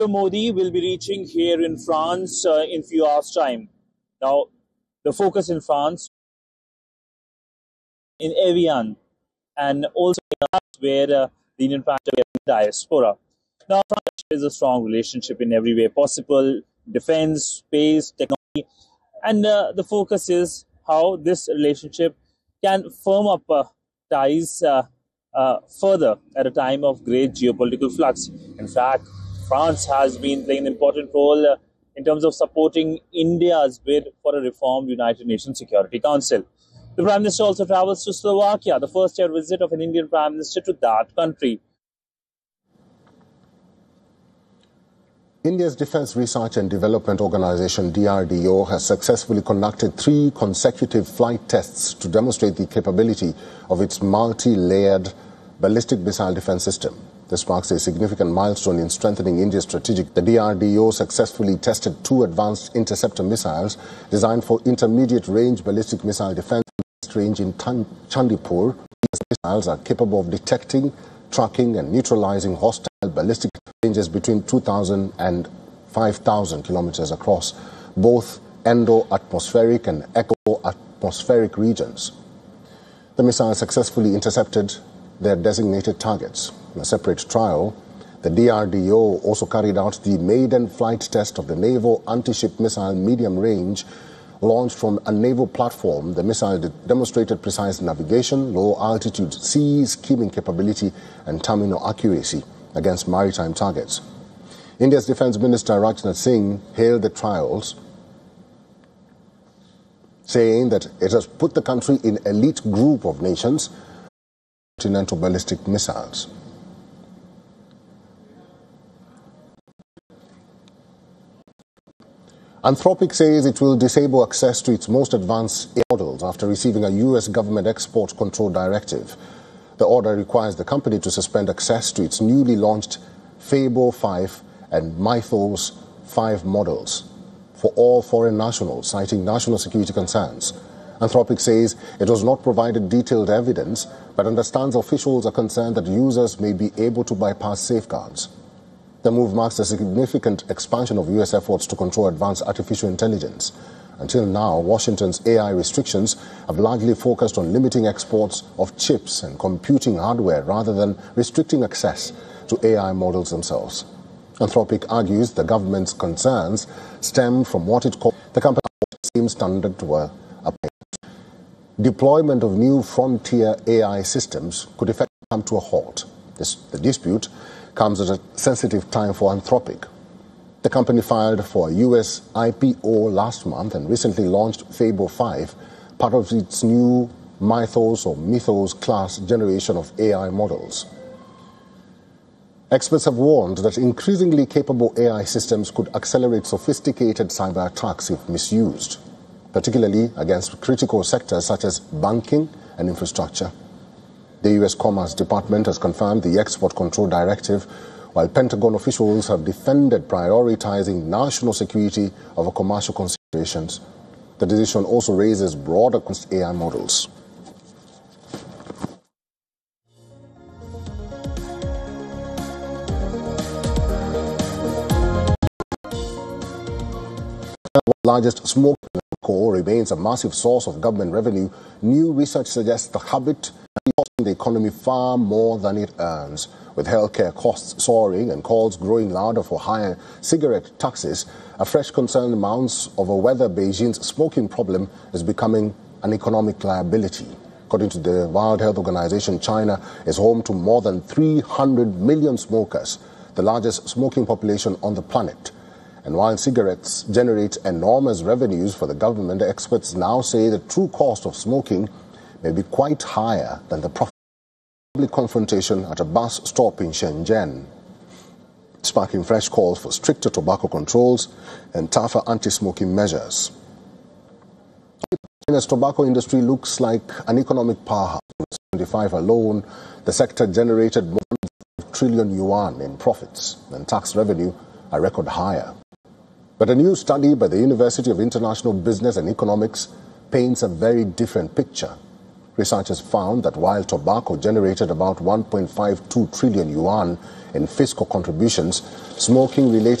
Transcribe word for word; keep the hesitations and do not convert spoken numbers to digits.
Modi will be reaching here in France uh, in few hours' time. Now, the focus in France, in Evian, and also where uh, the Indian Prime Minister is in diaspora. Now, France has a strong relationship in every way possible: defense, space, technology, and uh, the focus is how this relationship can firm up uh, ties uh, uh, further at a time of great geopolitical flux. In fact, France has been playing an important role uh, in terms of supporting India's bid for a reformed United Nations Security Council. The Prime Minister also travels to Slovakia, the first ever visit of an Indian Prime Minister to that country. India's Defence Research and Development Organization, D R D O, has successfully conducted three consecutive flight tests to demonstrate the capability of its multi-layered ballistic missile defense system. This marks a significant milestone in strengthening India's strategic. The D R D O successfully tested two advanced interceptor missiles designed for intermediate-range ballistic missile defense range in Chandipur. These missiles are capable of detecting, tracking, and neutralizing hostile ballistic ranges between two thousand and five thousand kilometers across both endo-atmospheric and eco-atmospheric regions. The missiles successfully intercepted their designated targets. In a separate trial, the D R D O also carried out the maiden flight test of the naval anti-ship missile medium range. Launched from a naval platform, the missile de demonstrated precise navigation, low-altitude sea skimming capability, and terminal accuracy against maritime targets. India's Defence Minister Rajnath Singh hailed the trials, saying that it has put the country in elite group of nations continental ballistic missiles. Anthropic says it will disable access to its most advanced models after receiving a U S government export control directive. The order requires the company to suspend access to its newly launched Fable five and Mythos five models for all foreign nationals, citing national security concerns. Anthropic says it was not provided detailed evidence, but understands officials are concerned that users may be able to bypass safeguards. The move marks a significant expansion of U S efforts to control advanced artificial intelligence. Until now, Washington's A I restrictions have largely focused on limiting exports of chips and computing hardware rather than restricting access to A I models themselves. Anthropic argues the government's concerns stem from what it calls the company's same standard were applied. Deployment of new frontier A I systems could effectively come to a halt. This, the dispute comes at a sensitive time for Anthropic. The company filed for a U S I P O last month and recently launched Fable five, part of its new Mythos or Mythos class generation of A I models. Experts have warned that increasingly capable A I systems could accelerate sophisticated cyber attacks if misused, particularly against critical sectors such as banking and infrastructure. The U S Commerce Department has confirmed the Export Control Directive, while Pentagon officials have defended prioritizing national security over commercial considerations. The decision also raises broader A I models. The largest smoke coal remains a massive source of government revenue. New research suggests the habit costing the economy far more than it earns, with healthcare costs soaring and calls growing louder for higher cigarette taxes. A fresh concern mounts over whether Beijing's smoking problem is becoming an economic liability. According to the World Health Organization, China is home to more than three hundred million smokers, the largest smoking population on the planet. And while cigarettes generate enormous revenues for the government, experts now say the true cost of smoking may be quite higher than the profit. Public confrontation at a bus stop in Shenzhen, sparking fresh calls for stricter tobacco controls and tougher anti-smoking measures. China's tobacco industry looks like an economic powerhouse. In twenty twenty-five alone, the sector generated more than five trillion yuan in profits, and tax revenue a record higher. But a new study by the University of International Business and Economics paints a very different picture. Researchers found that while tobacco generated about one point five two trillion yuan in fiscal contributions, smoking-related